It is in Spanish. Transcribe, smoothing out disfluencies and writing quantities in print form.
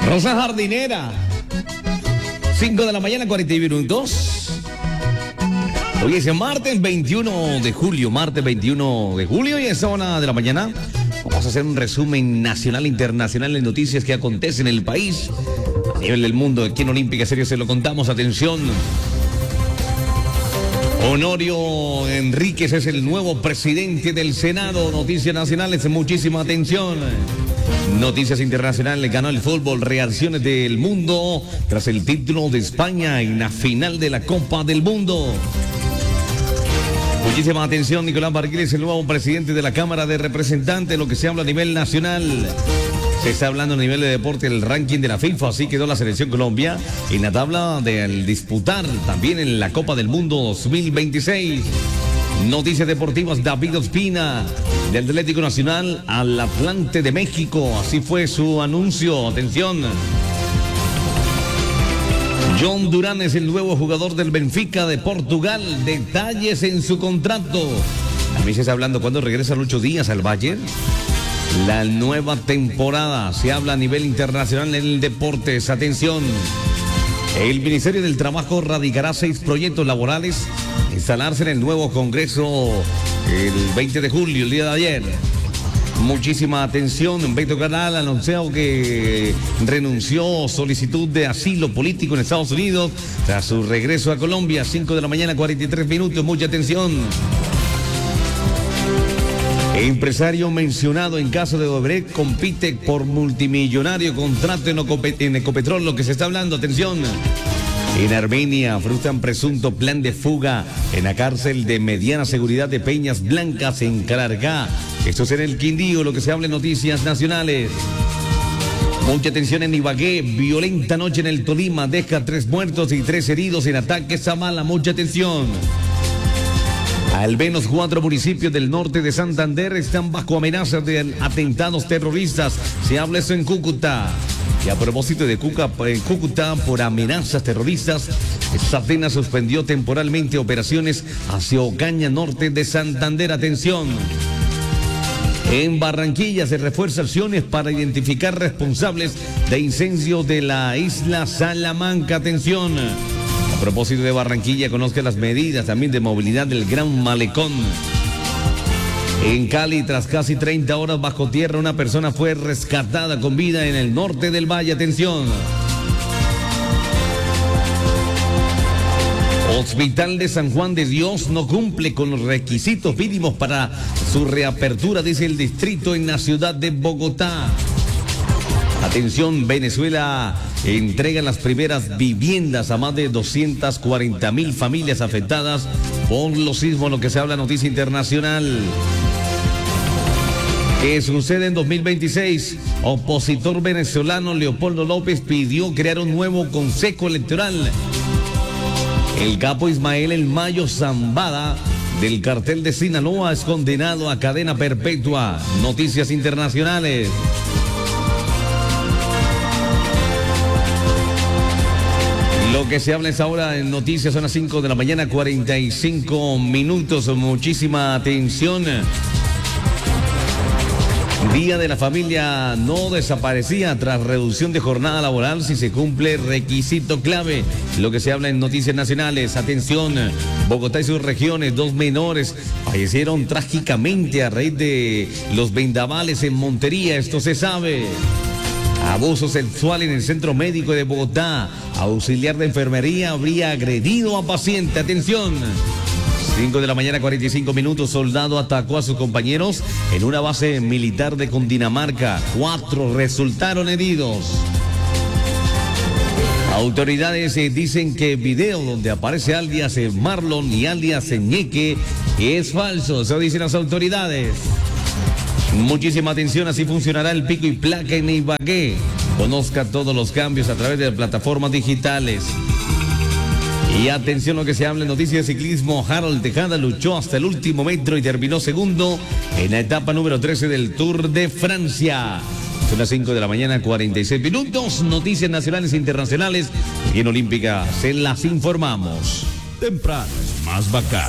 Rosa Jardinera. 5 de la mañana, 40 minutos. Hoy es martes 21 de julio, y a esta hora de la mañana vamos a hacer un resumen nacional e internacional de noticias que acontecen en el país, a nivel del mundo. Aquí en Olímpica Serio se lo contamos. Atención. Honorio Enríquez es el nuevo presidente del Senado. Noticias nacionales, muchísima atención. Noticias internacionales, ganó el fútbol, reacciones del mundo tras el título de España en la final de la Copa del Mundo. Muchísima atención, Nicolás Barguil es el nuevo presidente de la Cámara de Representantes, lo que se habla a nivel nacional. Se está hablando a nivel de deporte, el ranking de la FIFA, así quedó la selección Colombia en la tabla del disputar también en la Copa del Mundo 2026. Noticias deportivas, David Ospina, del Atlético Nacional al Atlante de México, así fue su anuncio. Atención. John Durán es el nuevo jugador del Benfica de Portugal, detalles en su contrato. A mí se está hablando cuando regresa Lucho Díaz al Bayern. La nueva temporada, se habla a nivel internacional en el deportes. Atención. El Ministerio del Trabajo radicará 6 proyectos laborales a instalarse en el nuevo Congreso el 20 de julio, el día de ayer. Muchísima atención. Beto Canal anunció que renunció solicitud de asilo político en Estados Unidos tras su regreso a Colombia. 5 de la mañana, 43 minutos. Mucha atención. Empresario mencionado en caso de Odebrecht compite por multimillonario contrato en Ecopetrol, lo que se está hablando. Atención. En Armenia frustran presunto plan de fuga en la cárcel de mediana seguridad de Peñas Blancas en Carargá. Esto es en el Quindío, lo que se habla en noticias nacionales. Mucha atención en Ibagué, violenta noche en el Tolima, deja 3 muertos y 3 heridos en ataques a Mala. Mucha atención. Al menos 4 municipios del norte de Santander están bajo amenazas de atentados terroristas. Se habla eso en Cúcuta. Y a propósito de Cúcuta, por amenazas terroristas, Satena suspendió temporalmente operaciones hacia Ocaña, norte de Santander. Atención. En Barranquilla se refuerzan acciones para identificar responsables de incendios de la isla Salamanca. Atención. A propósito de Barranquilla, conozca las medidas también de movilidad del Gran Malecón. En Cali, tras casi 30 horas bajo tierra, una persona fue rescatada con vida en el norte del valle. Atención. Hospital de San Juan de Dios no cumple con los requisitos mínimos para su reapertura, dice el distrito en la ciudad de Bogotá. Atención, Venezuela entrega las primeras viviendas a más de 240,000 familias afectadas por los sismos, lo que se habla noticia internacional. ¿Qué sucede en 2026? Opositor venezolano Leopoldo López pidió crear un nuevo consejo electoral. El capo Ismael El Mayo Zambada del cartel de Sinaloa es condenado a cadena perpetua. Noticias internacionales. Lo que se habla es ahora en noticias, son las 5 de la mañana, 45 minutos. Muchísima atención. Día de la Familia no desaparecía tras reducción de jornada laboral si se cumple requisito clave. Lo que se habla en noticias nacionales. Atención, Bogotá y sus regiones, 2 menores fallecieron trágicamente a raíz de los vendavales en Montería. Esto se sabe. Abuso sexual en el centro médico de Bogotá. Auxiliar de enfermería habría agredido a paciente. Atención. 5 de la mañana, 45 minutos. Soldado atacó a sus compañeros en una base militar de Cundinamarca. 4 resultaron heridos. Autoridades dicen que video donde aparece alias Marlon y alias Ñeque es falso. Eso dicen las autoridades. Muchísima atención, así funcionará el pico y placa en Ibagué. Conozca todos los cambios a través de plataformas digitales. Y atención lo que se habla en noticias de ciclismo. Harold Tejada luchó hasta el último metro y terminó segundo en la etapa número 13 del Tour de Francia. Son las 5 de la mañana, 46 minutos. Noticias nacionales e internacionales. Y en Olímpica se las informamos. Temprano, más bacán.